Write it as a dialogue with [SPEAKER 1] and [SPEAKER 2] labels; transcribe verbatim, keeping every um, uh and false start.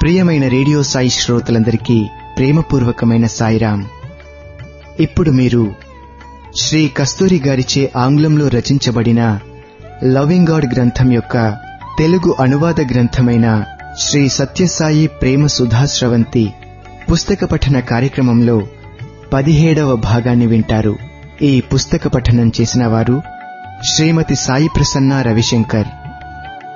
[SPEAKER 1] ప్రియమైన రేడియో సాయి శ్రోతలందరికీ ప్రేమపూర్వకమైన సాయిరాం. ఇప్పుడు మీరు శ్రీ కస్తూరి గారిచే ఆంగ్లంలో రచించబడిన లవింగ్ గాడ్ గ్రంథం యొక్క తెలుగు అనువాద గ్రంథమైన శ్రీ సత్యసాయి ప్రేమ సుధాస్రవంతి పుస్తక పఠన కార్యక్రమంలో పదిహేడవ భాగాన్ని వింటారు. ఈ పుస్తక పఠనం చేసిన వారు శ్రీమతి సాయి ప్రసన్న రవిశంకర్.